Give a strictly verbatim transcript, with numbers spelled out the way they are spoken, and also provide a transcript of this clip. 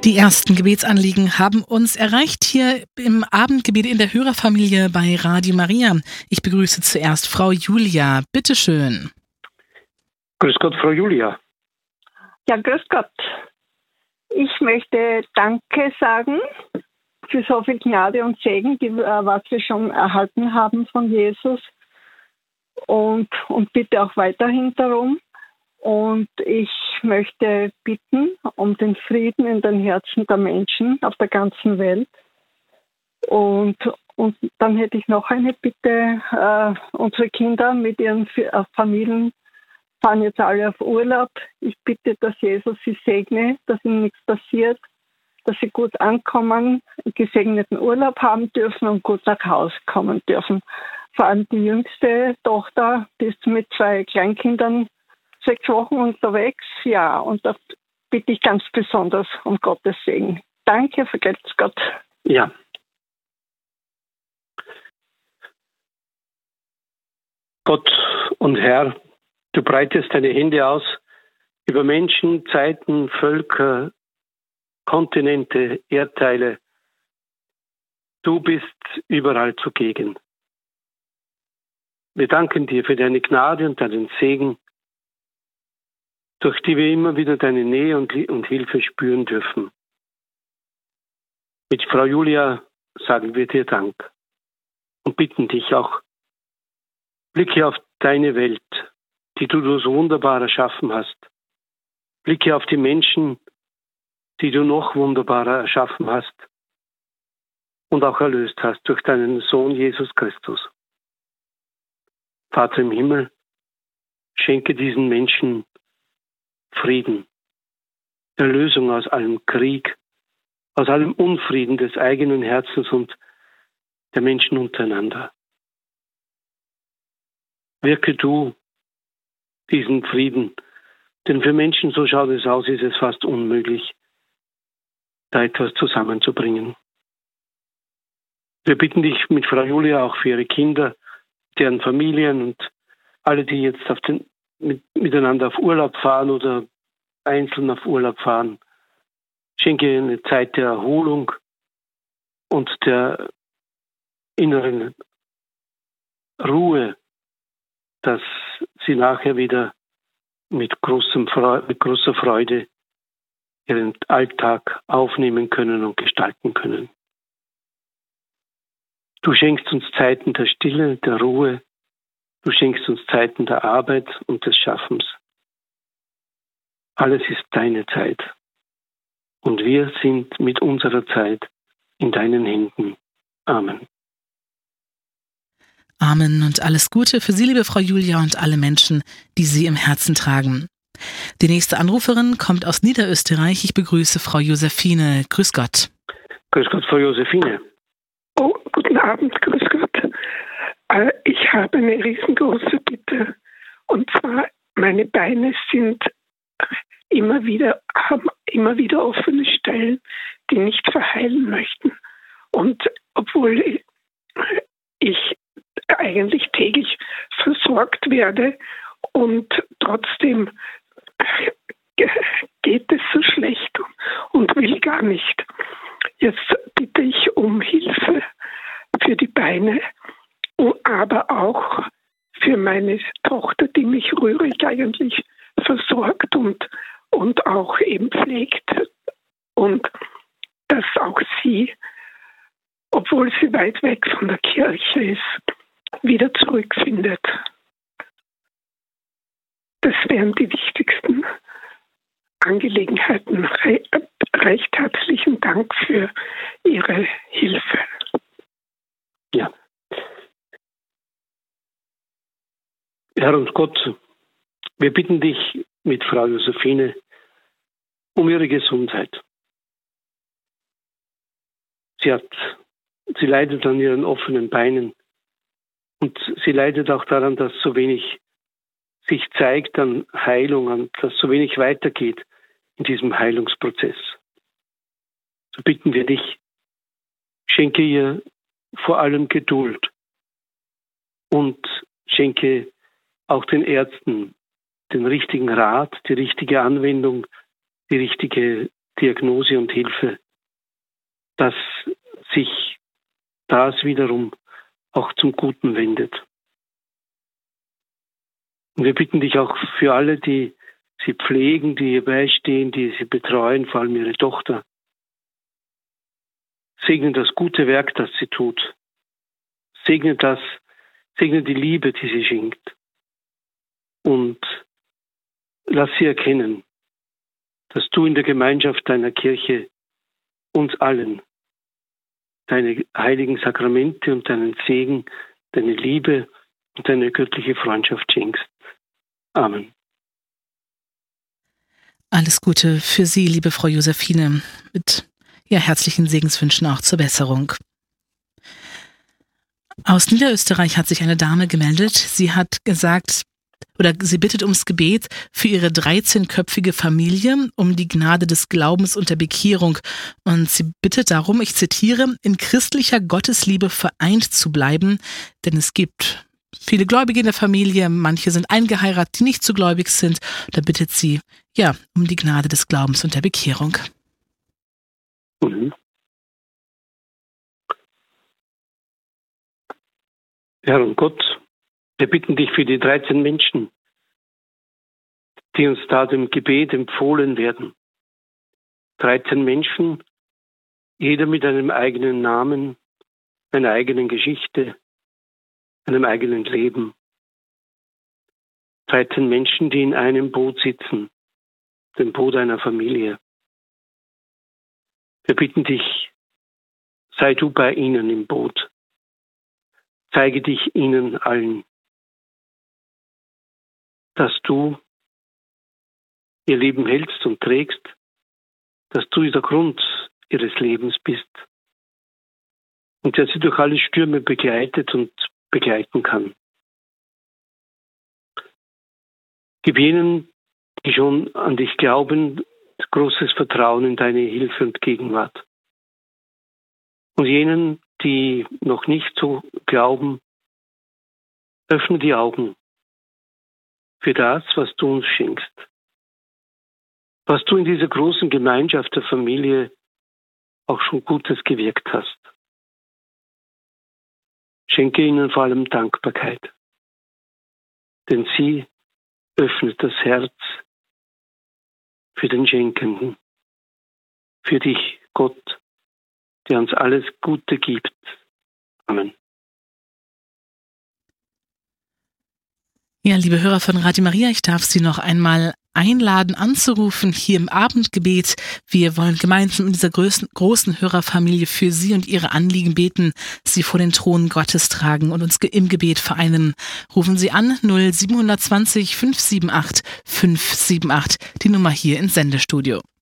Die ersten Gebetsanliegen haben uns erreicht hier im Abendgebet in der Hörerfamilie bei Radio Maria. Ich begrüße zuerst Frau Julia. Bitte schön. Grüß Gott, Frau Julia. Ja, grüß Gott. Ich möchte Danke sagen für so viel Gnade und Segen, die, was wir schon erhalten haben von Jesus. Und, und bitte auch weiterhin darum. Und ich möchte bitten um den Frieden in den Herzen der Menschen auf der ganzen Welt. Und, und dann hätte ich noch eine Bitte. Äh, unsere Kinder mit ihren Familien fahren jetzt alle auf Urlaub. Ich bitte, dass Jesus sie segne, dass ihnen nichts passiert, dass sie gut ankommen, einen gesegneten Urlaub haben dürfen und gut nach Hause kommen dürfen. Vor allem die jüngste Tochter, die ist mit zwei Kleinkindern sechs Wochen unterwegs, ja, und da bitte ich ganz besonders um Gottes Segen. Danke, vergelt's Gott. Ja. Gott und Herr, du breitest deine Hände aus über Menschen, Zeiten, Völker, Kontinente, Erdteile. Du bist überall zugegen. Wir danken dir für deine Gnade und deinen Segen, durch die wir immer wieder deine Nähe und, und Hilfe spüren dürfen. Mit Frau Julia sagen wir dir Dank und bitten dich auch, blicke auf deine Welt, die du so wunderbar erschaffen hast. Blicke auf die Menschen, die du noch wunderbarer erschaffen hast und auch erlöst hast durch deinen Sohn Jesus Christus. Vater im Himmel, schenke diesen Menschen Frieden, Erlösung aus allem Krieg, aus allem Unfrieden des eigenen Herzens und der Menschen untereinander. Wirke du diesen Frieden, denn für Menschen, so schaut es aus, ist es fast unmöglich, da etwas zusammenzubringen. Wir bitten dich mit Frau Julia auch für ihre Kinder, deren Familien und alle, die jetzt auf den Mit, miteinander auf Urlaub fahren oder einzeln auf Urlaub fahren. Schenke eine Zeit der Erholung und der inneren Ruhe, dass sie nachher wieder mit, großem Freude, mit großer Freude ihren Alltag aufnehmen können und gestalten können. Du schenkst uns Zeiten der Stille, der Ruhe. Du schenkst uns Zeiten der Arbeit und des Schaffens. Alles ist deine Zeit. Und wir sind mit unserer Zeit in deinen Händen. Amen. Amen und alles Gute für Sie, liebe Frau Julia, und alle Menschen, die Sie im Herzen tragen. Die nächste Anruferin kommt aus Niederösterreich. Ich begrüße Frau Josephine. Grüß Gott. Grüß Gott, Frau Josephine. Oh, guten Abend, grüß Gott. Ich habe eine riesengroße Bitte. Und zwar, meine Beine sind immer wieder, haben immer wieder offene Stellen, die nicht verheilen möchten. Und obwohl ich eigentlich täglich versorgt werde und trotzdem geht es so schlecht und will gar nicht. Jetzt bitte ich um Hilfe für die Beine, aber auch für meine Tochter, die mich rührig eigentlich versorgt und, und auch eben pflegt. Und dass auch sie, obwohl sie weit weg von der Kirche ist, wieder zurückfindet. Das wären die wichtigsten Angelegenheiten. Re- recht herzlichen Dank für Ihre Hilfe. Ja. Herr und Gott, wir bitten dich mit Frau Josephine um ihre Gesundheit. Sie hat, sie leidet an ihren offenen Beinen und sie leidet auch daran, dass so wenig sich zeigt an Heilung, an, dass so wenig weitergeht in diesem Heilungsprozess. So bitten wir dich, schenke ihr vor allem Geduld und schenke auch den Ärzten den richtigen Rat, die richtige Anwendung, die richtige Diagnose und Hilfe, dass sich das wiederum auch zum Guten wendet. Und wir bitten dich auch für alle, die sie pflegen, die ihr beistehen, die sie betreuen, vor allem ihre Tochter. Segne das gute Werk, das sie tut. Segne das, segne die Liebe, die sie schenkt. Und lass sie erkennen, dass du in der Gemeinschaft deiner Kirche uns allen deine heiligen Sakramente und deinen Segen, deine Liebe und deine göttliche Freundschaft schenkst. Amen. Alles Gute für Sie, liebe Frau Josephine, mit ja, herzlichen Segenswünschen auch zur Besserung. Aus Niederösterreich hat sich eine Dame gemeldet. Sie hat gesagt, oder sie bittet ums Gebet für ihre dreizehnköpfige Familie, um die Gnade des Glaubens und der Bekehrung. Und sie bittet darum, ich zitiere, in christlicher Gottesliebe vereint zu bleiben, denn es gibt viele Gläubige in der Familie, manche sind eingeheiratet, die nicht so gläubig sind. Da bittet sie, ja, um die Gnade des Glaubens und der Bekehrung. Mhm. Herr und Gott, wir bitten dich für die dreizehn Menschen, die uns da dem Gebet empfohlen werden. dreizehn Menschen, jeder mit einem eigenen Namen, einer eigenen Geschichte, einem eigenen Leben. dreizehn Menschen, die in einem Boot sitzen, dem Boot einer Familie. Wir bitten dich, sei du bei ihnen im Boot. Zeige dich ihnen allen, dass du ihr Leben hältst und trägst, dass du der Grund ihres Lebens bist und der sie durch alle Stürme begleitet und begleiten kann. Gib jenen, die schon an dich glauben, großes Vertrauen in deine Hilfe und Gegenwart. Und jenen, die noch nicht so glauben, öffne die Augen für das, was du uns schenkst. Was du in dieser großen Gemeinschaft der Familie auch schon Gutes gewirkt hast. Schenke ihnen vor allem Dankbarkeit, denn sie öffnet das Herz für den Schenkenden, für dich, Gott, der uns alles Gute gibt. Amen. Ja, liebe Hörer von Radio Maria, ich darf Sie noch einmal einladen, anzurufen hier im Abendgebet. Wir wollen gemeinsam in dieser großen, großen Hörerfamilie für Sie und Ihre Anliegen beten, Sie vor den Thron Gottes tragen und uns im Gebet vereinen. Rufen Sie an null sieben zwei null fünf sieben acht fünf sieben acht, die Nummer hier ins Sendestudio.